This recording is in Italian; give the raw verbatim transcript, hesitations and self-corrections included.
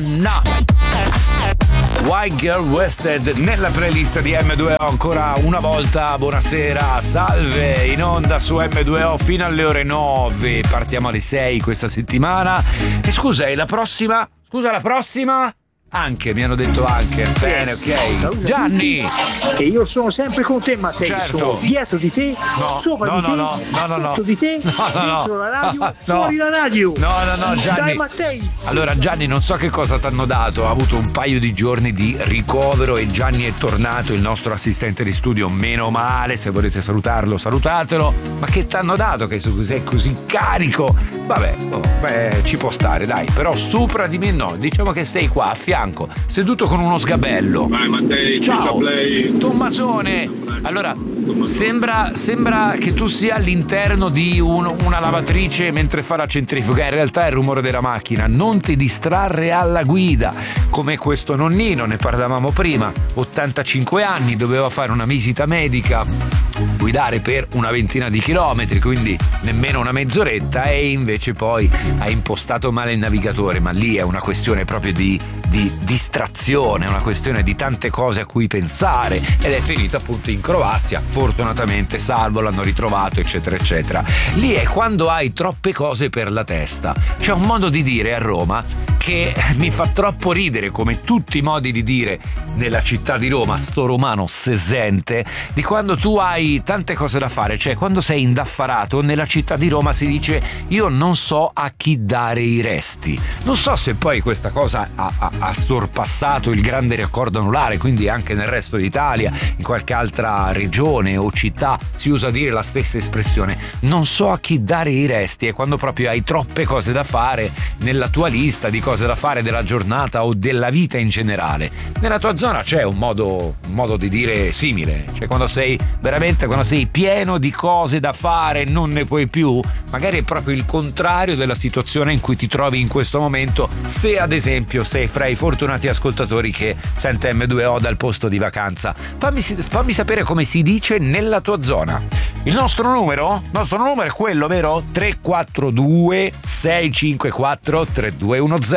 no. White Girl Wasted nella playlist di M due O ancora una volta. Buonasera, salve, in onda su M due O fino alle ore nove. Partiamo alle sei questa settimana. E scusa, e la prossima? Scusa, la prossima? Anche, mi hanno detto anche. Bene, ok. Gianni! E io sono sempre con te, Matteo. Certo. Sono dietro di te, no, sopra no, di te, no, no, no, sotto no, no. di te, no, no, dentro no. la radio, no. fuori la radio. No, no, no, Gianni. Dai, Matteo. Allora, Gianni, non so che cosa ti hanno dato. Ha avuto un paio di giorni di ricovero e Gianni è tornato, il nostro assistente di studio. Meno male, se volete salutarlo, salutatelo. Ma che ti hanno dato che sei così carico? Vabbè, oh, beh, ci può stare, dai. Però sopra di me no. Diciamo che sei qua a fianco, seduto con uno sgabello. Vai Mattei, ciao play. Tommasone. Allora, sembra, sembra che tu sia all'interno di un, una lavatrice mentre fa la centrifuga. In realtà è il rumore della macchina. Non ti distrarre alla guida. Come questo nonnino, ne parlavamo prima, ottantacinque anni, doveva fare una visita medica, guidare per una ventina di chilometri, quindi nemmeno una mezz'oretta, e invece poi ha impostato male il navigatore. Ma lì è una questione proprio di, di distrazione, è una questione di tante cose a cui pensare, ed è finito appunto in Croazia. Fortunatamente salvo, l'hanno ritrovato, eccetera eccetera. Lì è quando hai troppe cose per la testa. C'è un modo di dire a Roma che mi fa troppo ridere, come tutti i modi di dire nella città di Roma, sto romano sesente, di quando tu hai tante cose da fare. Cioè, quando sei indaffarato nella città di Roma si dice: io non so a chi dare i resti. Non so se poi questa cosa ha, ha, ha sorpassato il grande raccordo anulare, quindi anche nel resto d'Italia, in qualche altra regione o città si usa dire la stessa espressione. Non so a chi dare i resti è quando proprio hai troppe cose da fare nella tua lista di cose da fare della giornata o della vita in generale. Nella tua zona c'è un modo, un modo di dire simile, cioè quando sei veramente, quando sei pieno di cose da fare, non ne puoi più. Magari è proprio il contrario della situazione in cui ti trovi in questo momento, se ad esempio sei fra i fortunati ascoltatori che sente M due O dal posto di vacanza. Fammi, fammi sapere come si dice nella tua zona. Il nostro numero? Il nostro numero è quello, vero? tre quattro due sei cinque quattro tre due uno zero.